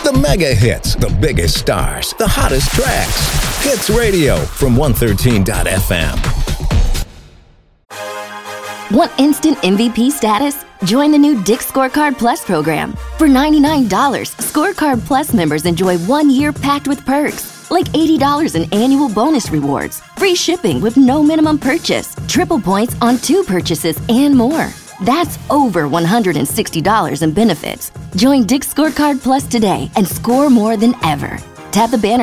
The mega hits, the biggest stars, the hottest tracks. Hits Radio from 113.fm. Want instant MVP status? Join the new Dick's Scorecard Plus program. For $99, Scorecard Plus members enjoy 1 year packed with perks, like $80 in annual bonus rewards, free shipping with no minimum purchase, triple points on 2 purchases, and more. That's over $160 in benefits. Join Dick's Scorecard Plus today and score more than ever. Tap the banner